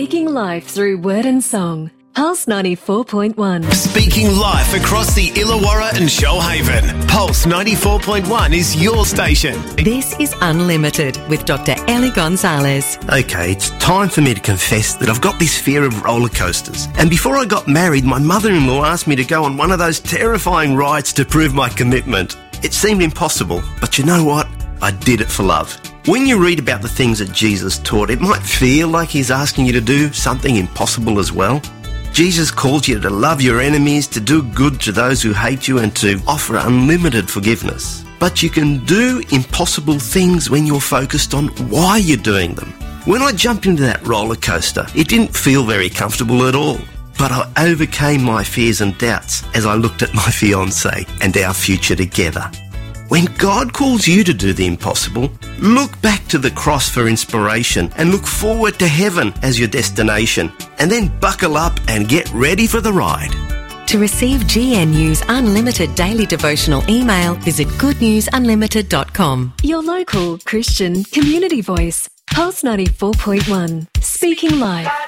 Speaking life through word and song. Pulse 94.1. Speaking life across the Illawarra and Shoalhaven. Pulse 94.1 is your station. This is Unlimited with Dr. Ellie Gonzalez. Okay, it's time for me to confess that I've got this fear of roller coasters. And before I got married, my mother-in-law asked me to go on one of those terrifying rides to prove my commitment. It seemed impossible, but you know what? I did it for love. When you read about the things that Jesus taught, it might feel like he's asking you to do something impossible as well. Jesus calls you to love your enemies, to do good to those who hate you, and to offer unlimited forgiveness. But you can do impossible things when you're focused on why you're doing them. When I jumped into that roller coaster, it didn't feel very comfortable at all. But I overcame my fears and doubts as I looked at my fiancée and our future together. When God calls you to do the impossible, look back to the cross for inspiration and look forward to heaven as your destination. And then buckle up and get ready for the ride. To receive GNU's Unlimited Daily Devotional email, visit goodnewsunlimited.com. Your local Christian community voice. Pulse 94.1. Speaking life.